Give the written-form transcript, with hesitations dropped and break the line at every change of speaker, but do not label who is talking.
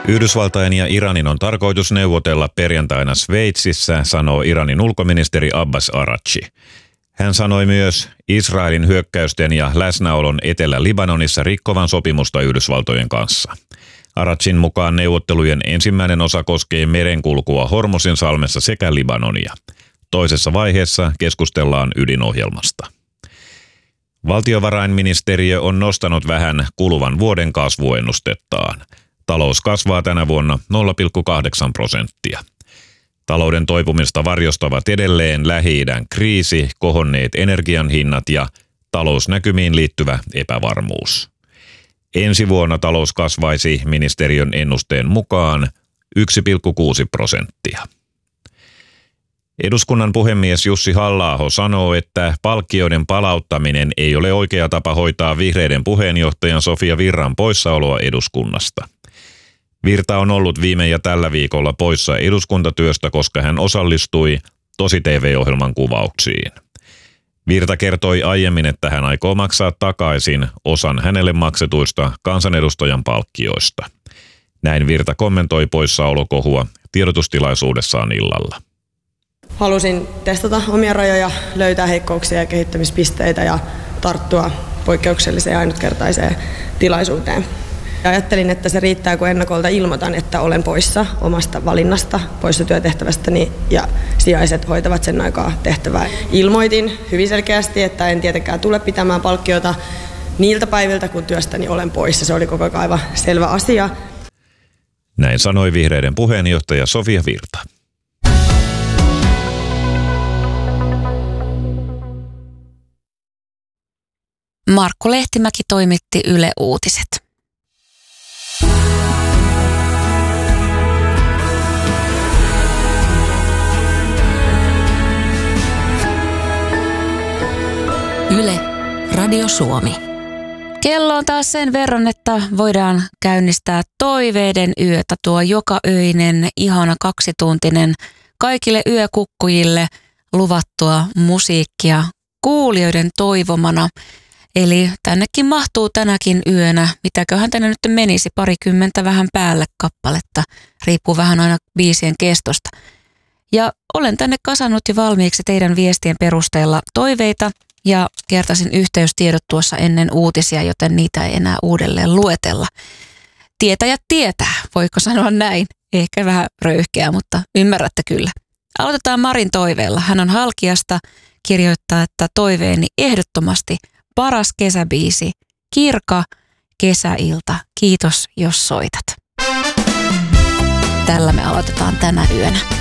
Yhdysvaltain ja Iranin on tarkoitus neuvotella perjantaina Sveitsissä, sanoo Iranin ulkoministeri Abbas Araghchi. Hän sanoi myös Israelin hyökkäysten ja läsnäolon Etelä-Libanonissa rikkovan sopimusta Yhdysvaltojen kanssa. Araghchin mukaan neuvottelujen ensimmäinen osa koskee merenkulkua Hormuzin salmessa sekä Libanonia. Toisessa vaiheessa keskustellaan ydinohjelmasta. Valtiovarainministeriö on nostanut vähän kuluvan vuoden kasvuennustettaan. Talous kasvaa tänä vuonna 0,8%. Talouden toipumista varjostavat edelleen Lähi-idän kriisi, kohonneet energian hinnat ja talousnäkymiin liittyvä epävarmuus. Ensi vuonna talous kasvaisi ministeriön ennusteen mukaan 1,6%. Eduskunnan puhemies Jussi Halla-aho sanoo, että palkkioiden palauttaminen ei ole oikea tapa hoitaa vihreiden puheenjohtajan Sofia Virran poissaoloa eduskunnasta. Virta on ollut viime ja tällä viikolla poissa eduskuntatyöstä, koska hän osallistui Tosi-TV-ohjelman kuvauksiin. Virta kertoi aiemmin, että hän aikoo maksaa takaisin osan hänelle maksetuista kansanedustajan palkkioista. Näin Virta kommentoi poissaolokohua tiedotustilaisuudessaan illalla.
Halusin testata omia rajoja, löytää heikkouksia ja kehittämispisteitä ja tarttua poikkeukselliseen ja ainutkertaiseen tilaisuuteen. Ja ajattelin, että se riittää, kun ennakolta ilmoitan, että olen poissa omasta valinnasta, poissa työtehtävästäni ja sijaiset hoitavat sen aikaa tehtävää. Ilmoitin hyvin selkeästi, että en tietenkään tule pitämään palkkiota niiltä päiviltä, kun työstäni olen poissa. Se oli koko ajan aivan selvä asia.
Näin sanoi vihreiden puheenjohtaja Sofia Virta.
Markku Lehtimäki toimitti Yle Uutiset. Yle, Radio Suomi. Kello on taas sen verran, että voidaan käynnistää toiveiden yötä, tuo jokaöinen, ihana kaksituntinen, kaikille yökukkujille luvattua musiikkia kuulijoiden toivomana. Eli tännekin mahtuu tänäkin yönä, mitäköhän tänne nyt menisi, 20 vähän päälle kappaletta, riippuu vähän aina biisien kestosta. Ja olen tänne kasannut jo valmiiksi teidän viestien perusteella toiveita ja kertasin yhteystiedot tuossa ennen uutisia, joten niitä ei enää uudelleen luetella. Tietäjät tietää, voiko sanoa näin? Ehkä vähän röyhkeä, mutta ymmärrätte kyllä. Aloitetaan Marin toiveella. Hän on Halkiasta, kirjoittaa, että toiveeni ehdottomasti paras kesäbiisi, Kirka, Kesäilta. Kiitos, jos soitat. Tällä me aloitetaan tänä yönä.